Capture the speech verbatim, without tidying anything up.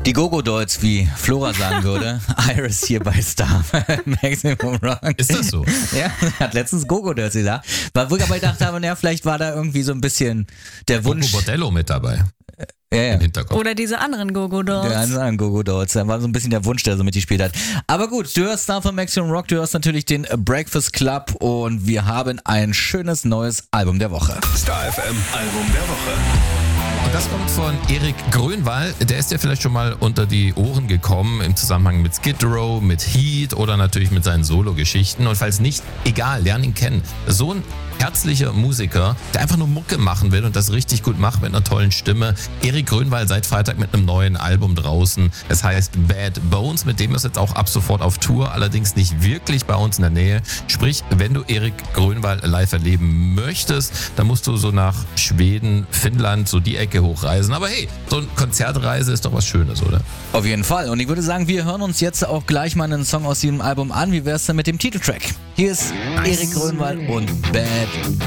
Die Go-Go Dolls, wie Flora sagen würde. Iris hier bei Star Maximum Rock. Ist das so? Ja, hat letztens Go-Go Dolls gesagt. Wo ich aber gedacht habe, naja, vielleicht war da irgendwie so ein bisschen der Wunsch. Coco Bordello mit dabei. Ja, ja. Im Hinterkopf. Oder diese anderen Go-Go-Dolls. Der anderen Go-Go Dolls. Da war so ein bisschen der Wunsch, der so mitgespielt hat. Aber gut, du hörst Star von Maximum Rock, du hörst natürlich den Breakfast Club und wir haben ein schönes neues Album der Woche. Star F M Album der Woche. Und das kommt von Erik Grönwall. Der ist ja vielleicht schon mal unter die Ohren gekommen im Zusammenhang mit Skid Row, mit Heat oder natürlich mit seinen Solo-Geschichten. Und falls nicht, egal, lern ihn kennen. So ein herzlicher Musiker, der einfach nur Mucke machen will und das richtig gut macht mit einer tollen Stimme. Erik Grönwall seit Freitag mit einem neuen Album draußen. Es heißt Bad Bones, mit dem ist jetzt auch ab sofort auf Tour, allerdings nicht wirklich bei uns in der Nähe. Sprich, wenn du Erik Grönwall live erleben möchtest, dann musst du so nach Schweden, Finnland, so die Ecke hochreisen. Aber hey, so eine Konzertreise ist doch was Schönes, oder? Auf jeden Fall. Und ich würde sagen, wir hören uns jetzt auch gleich mal einen Song aus diesem Album an. Wie wär's denn mit dem Titeltrack? Hier ist Erik Grönwall und Bad